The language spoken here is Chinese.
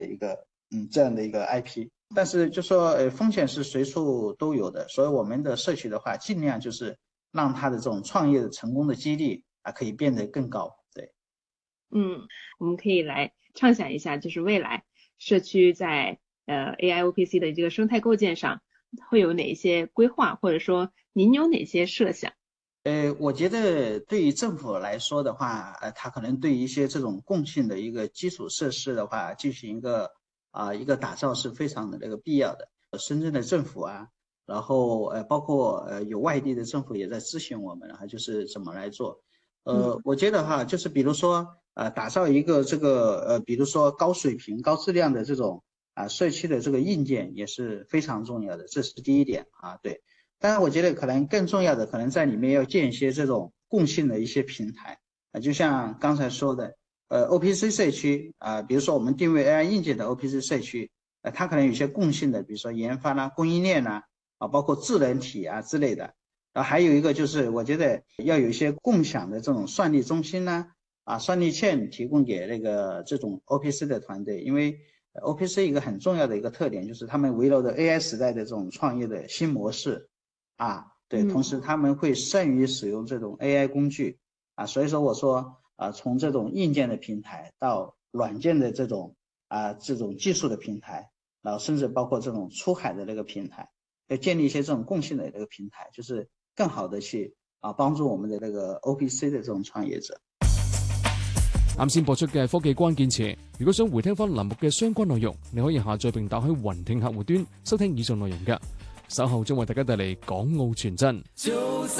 这样的一个 IP。但是就说风险是随处都有的，所以我们的社区的话，尽量就是让它的这种创业的成功的几率可以变得更高。对， 我们可以来畅想一下，就是未来社区在AIOPC 的这个生态构建上会有哪一些规划，或者说您有哪些设想？ 我觉得对于政府来说的话，它可能对于一些这种共性的一个基础设施的话，进行一个打造是非常的那个必要的。深圳的政府啊，然后包括有外地的政府也在咨询我们，就是怎么来做。我觉得就是比如说打造一个这个比如说高水平、高质量的这种社区的这个硬件也是非常重要的，这是第一点对。当然，我觉得可能更重要的，可能在里面要建一些这种共性的一些平台就像刚才说的，OPC 社区比如说我们定位 AI 硬件的 OPC 社区它可能有些共性的，比如说研发啦、供应链啦包括智能体之类的。还有一个就是我觉得要有一些共享的这种算力中心啦算力线提供给那个这种 OPC 的团队，因为OPC 一个很重要的一个特点就是他们围绕着 AI 时代的这种创业的新模式对，同时他们会善于使用这种 AI 工具所以说我说从这种硬件的平台到软件的这种技术的平台，然后甚至包括这种出海的那个平台，要建立一些这种共性的那个平台，就是更好的去幫助我們的那個 OPC 的這種創業者。 啱先播出嘅科技關鍵詞，如果想回聽翻欄目嘅相關內容，你可以下載並打開雲聽客戶端收聽以上內容㗎。稍後將為大家帶嚟港澳傳真。